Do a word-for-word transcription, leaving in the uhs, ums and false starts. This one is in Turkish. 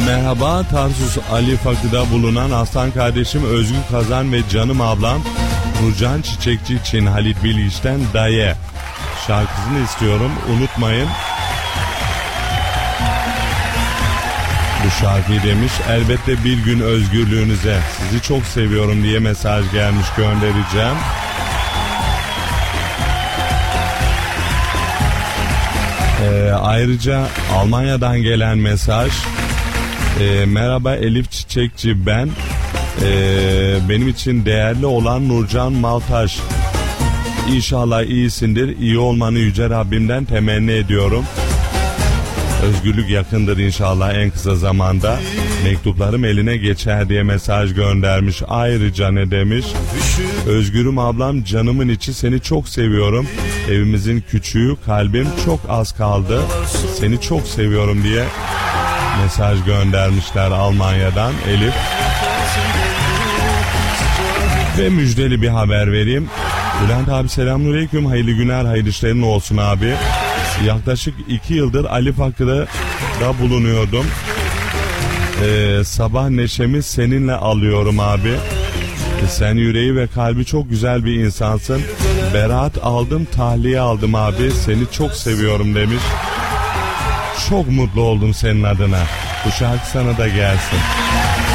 Merhaba, Tarsus Ali Fakı'da bulunan aslan kardeşim Özgür Kazan ve canım ablam Nurcan Çiçekçi için Halit Bilgiç'ten Daye şarkısını istiyorum, unutmayın. Bu şarkıyı demiş, elbette bir gün özgürlüğünüze, sizi çok seviyorum diye mesaj gelmiş, göndereceğim. Ee, ayrıca Almanya'dan gelen mesaj. Ee, merhaba Elif Çiçekçi ben. Ee, benim için değerli olan Nurcan Maltaş. İnşallah iyisindir. İyi olmanı Yüce Rabbimden temenni ediyorum. Özgürlük yakındır inşallah en kısa zamanda. Mektuplarım eline geçer diye mesaj göndermiş. Ayrıca ne demiş? Özgürüm ablam, canımın içi, seni çok seviyorum. Evimizin küçüğü, kalbim çok az kaldı. Seni çok seviyorum diye mesaj göndermişler Almanya'dan Elif. Ve müjdeli bir haber vereyim. Bülent abi selamünaleyküm, hayırlı günler, hayırlı işlerin olsun abi. Yaklaşık iki yıldır Ali Fakı'da da bulunuyordum. Ee, sabah neşemi seninle alıyorum abi. Ee, sen yüreği ve kalbi çok güzel bir insansın. Beraat aldım, tahliye aldım abi. Seni çok seviyorum demiş. Çok mutlu oldum senin adına. Bu şarkı sana da gelsin.